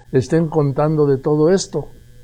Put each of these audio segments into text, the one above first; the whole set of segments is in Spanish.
estén contando de todo esto,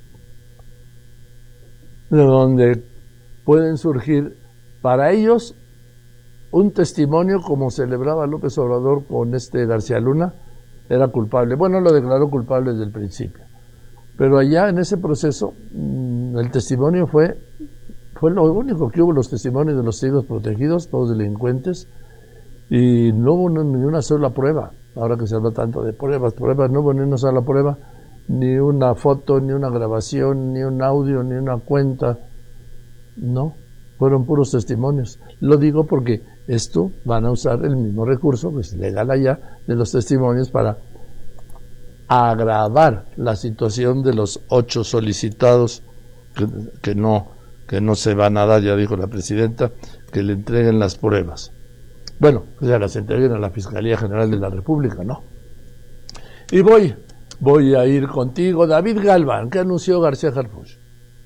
de donde pueden surgir para ellos un testimonio como celebraba López Obrador con García Luna. Era culpable, bueno, lo declaró culpable desde el principio, pero allá en ese proceso el testimonio fue lo único que hubo, los testimonios de los testigos protegidos, todos delincuentes, y no hubo ni una sola prueba. Ahora que se habla tanto de pruebas, no hubo ni una sola prueba, ni una foto, ni una grabación, ni un audio, ni una cuenta. No, fueron puros testimonios. Lo digo porque esto van a usar el mismo recurso, que es legal allá, de los testimonios para agravar la situación de los 8 solicitados que no se van a dar, ya dijo la presidenta, que le entreguen las pruebas. Bueno, pues ya las entreguen a la Fiscalía General de la República, ¿no? Y voy a ir contigo, David Galván. ¿Qué anunció García Harfuch?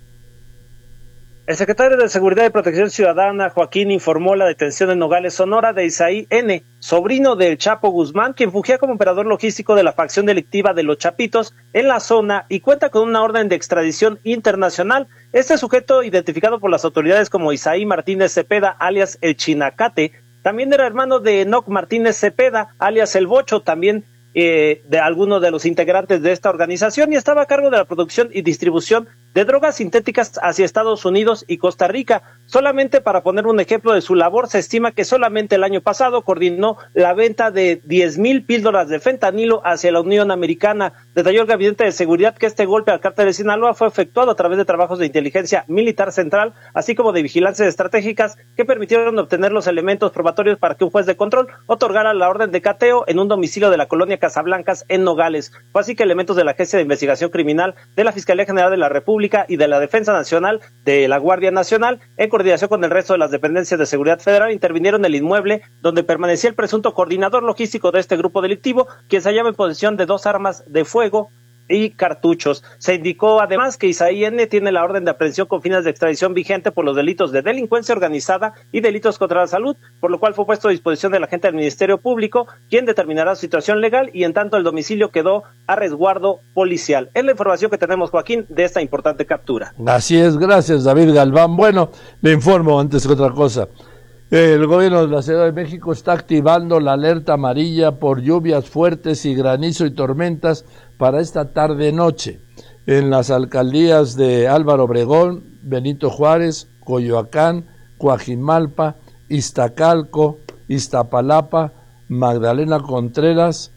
El secretario de Seguridad y Protección Ciudadana, Joaquín, informó la detención en Nogales, Sonora, de Isaí N., sobrino del Chapo Guzmán, quien fungía como operador logístico de la facción delictiva de Los Chapitos en la zona y cuenta con una orden de extradición internacional. Este sujeto, identificado por las autoridades como Isaí Martínez Cepeda, alias El Chinacate, también era hermano de Enoc Martínez Cepeda, alias El Bocho, también de algunos de los integrantes de esta organización, y estaba a cargo de la producción y distribución de drogas sintéticas hacia Estados Unidos y Costa Rica. Solamente para poner un ejemplo de su labor, se estima que solamente el año pasado coordinó la venta de 10,000 píldoras de fentanilo hacia la Unión Americana. Detalló el Gabinete de Seguridad que este golpe al cártel de Sinaloa fue efectuado a través de trabajos de inteligencia militar central, así como de vigilancias estratégicas que permitieron obtener los elementos probatorios para que un juez de control otorgara la orden de cateo en un domicilio de la colonia Casablancas en Nogales. Fue así que elementos de la Agencia de Investigación Criminal, de la Fiscalía General de la República y de la Defensa Nacional, de la Guardia Nacional, en coordinación con el resto de las dependencias de seguridad federal, intervinieron en el inmueble donde permanecía el presunto coordinador logístico de este grupo delictivo, quien se hallaba en posesión de 2 armas de fuego y cartuchos. Se indicó además que Isaí N. tiene la orden de aprehensión con fines de extradición vigente por los delitos de delincuencia organizada y delitos contra la salud, por lo cual fue puesto a disposición del agente del Ministerio Público, quien determinará su situación legal, y en tanto el domicilio quedó a resguardo policial. Es la información que tenemos, Joaquín, de esta importante captura. Así es, gracias David Galván. Bueno, le informo antes que otra cosa. El gobierno de la Ciudad de México está activando la alerta amarilla por lluvias fuertes y granizo y tormentas para esta tarde-noche en las alcaldías de Álvaro Obregón, Benito Juárez, Coyoacán, Coajimalpa, Iztacalco, Iztapalapa, Magdalena Contreras,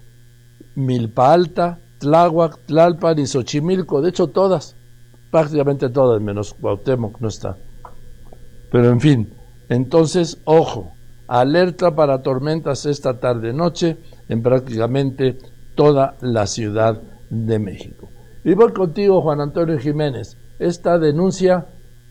Milpa Alta, Tláhuac, Tlalpan y Xochimilco. De hecho, todas, prácticamente todas, menos Cuauhtémoc no está. Pero en fin. Entonces, ojo, alerta para tormentas esta tarde-noche en prácticamente toda la Ciudad de México. Y voy contigo, Juan Antonio Jiménez. Esta denuncia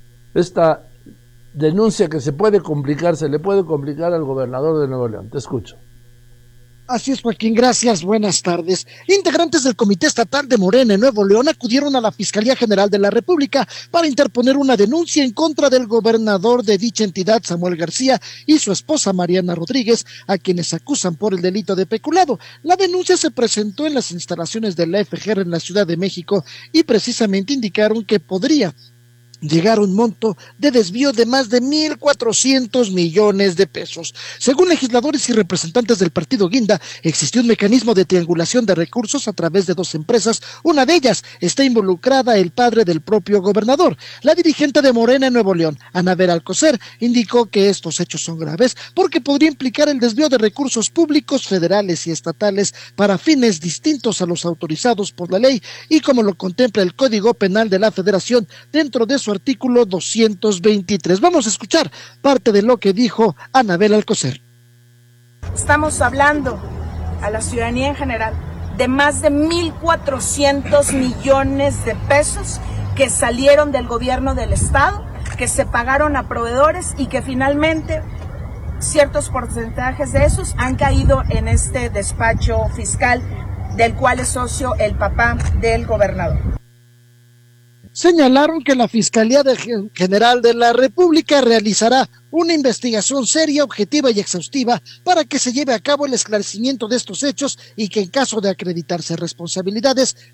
que se le puede complicar al gobernador de Nuevo León. Te escucho. Así es, Joaquín, gracias, buenas tardes. Integrantes del Comité Estatal de Morena en Nuevo León acudieron a la Fiscalía General de la República para interponer una denuncia en contra del gobernador de dicha entidad, Samuel García, y su esposa Mariana Rodríguez, a quienes acusan por el delito de peculado. La denuncia se presentó en las instalaciones de la FGR en la Ciudad de México y precisamente indicaron que podría llegar a un monto de desvío de más de 1,400 millones de pesos. Según legisladores y representantes del partido Guinda, existió un mecanismo de triangulación de recursos a través de 2 empresas. Una de ellas está involucrada el padre del propio gobernador. La dirigente de Morena en Nuevo León, Anabel Alcocer, indicó que estos hechos son graves porque podría implicar el desvío de recursos públicos federales y estatales para fines distintos a los autorizados por la ley y como lo contempla el Código Penal de la Federación dentro de su artículo 223. Vamos a escuchar parte de lo que dijo Anabel Alcocer. Estamos hablando a la ciudadanía en general de más de 1,400 millones de pesos que salieron del gobierno del estado, que se pagaron a proveedores y que finalmente ciertos porcentajes de esos han caído en este despacho fiscal del cual es socio el papá del gobernador. Señalaron que la Fiscalía General de la República realizará una investigación seria, objetiva y exhaustiva para que se lleve a cabo el esclarecimiento de estos hechos y que en caso de acreditarse responsabilidades